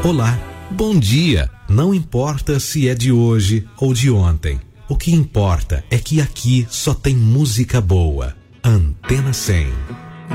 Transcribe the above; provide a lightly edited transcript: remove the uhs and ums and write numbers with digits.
Olá, bom dia. Não importa se é de hoje ou de ontem. O que importa é que aqui só tem música boa. Antena 100.